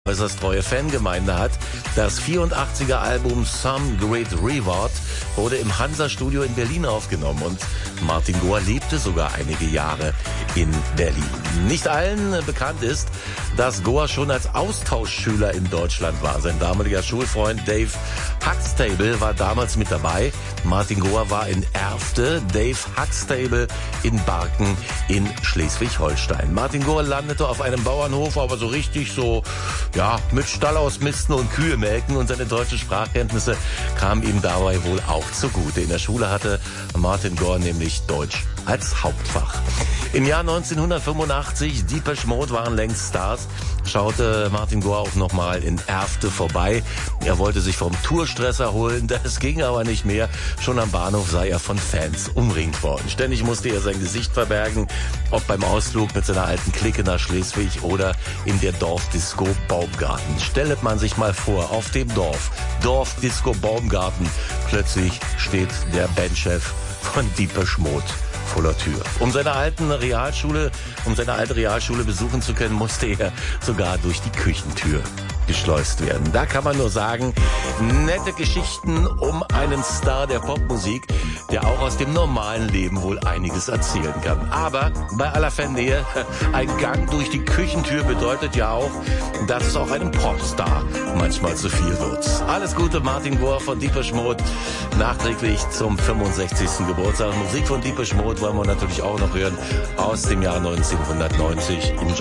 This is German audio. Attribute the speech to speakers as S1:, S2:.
S1: äußerst treue Fangemeinde hat. Das 84er Album Some Great Reward wurde im Hansa-Studio in Berlin aufgenommen und Martin Goa lebte sogar einige Jahre in Berlin. Nicht allen bekannt ist, dass Goa schon als Austauschschüler in Deutschland war. Sein damaliger Schulfreund Dave Huxtable war damals mit dabei. Martin Goa war in Erfte, Dave Huxtable in Barken in Schleswig-Holstein. Martin Goa landete auf einem Bauernhof, aber so richtig mit Stall ausmisten und Kühe melken, und seine deutsche Sprachkenntnisse kamen ihm dabei wohl auch zugute. In der Schule hatte Martin Goa nämlich Deutsch als Hauptfach. Im Jahr 1985, Depeche Mode waren längst Stars, schaute Martin Goa auch nochmal in Erfte vorbei. Er wollte sich vom Tourstress erholen, das ging aber nicht mehr. Schon am Bahnhof sei er von Fans umringt worden. Ständig musste er sein Gesicht verbergen, ob beim Ausflug mit seiner alten Clique nach Schleswig oder in der Dorfdisco Baumgarten. Stellt man sich mal vor, auf dem Dorfdisco Baumgarten, plötzlich steht der Bandchef von Depeche Mode vor der Tür. Um seine alte Realschule besuchen zu können, musste er sogar durch die Küchentür geschleust werden. Da kann man nur sagen, nette Geschichten um einen Star der Popmusik, der auch aus dem normalen Leben wohl einiges erzählen kann. Aber bei aller Fannähe, ein Gang durch die Küchentür bedeutet ja auch, dass es auch einem Popstar manchmal zu viel wird. Alles Gute, Martin Goa von Depeche Mode, nachträglich zum 65. Geburtstag. Musik von Depeche Mode wollen wir natürlich auch noch hören aus dem Jahr 1990 im